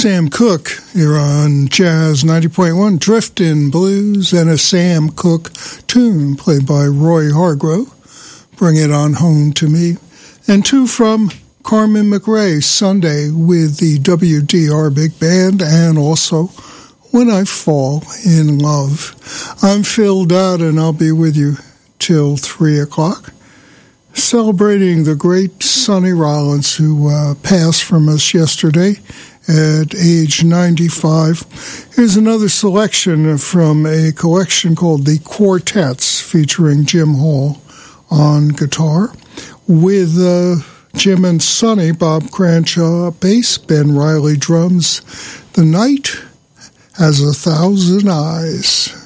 Sam Cooke here on Jazz 90.1, Driftin' Blues, and a Sam Cooke tune played by Roy Hargrove, Bring It On Home to Me, and two from Carmen McRae, Sunday with the WDR Big Band, and also When I Fall in Love. I'm Phil Dodd, and I'll be with you till 3 o'clock, celebrating the great Sonny Rollins, who passed from us yesterday at age 95. Here's another selection from a collection called The Quartets, featuring Jim Hall on guitar, with Jim and Sonny, Bob Cranshaw bass, Ben Riley drums. The Night Has a Thousand Eyes.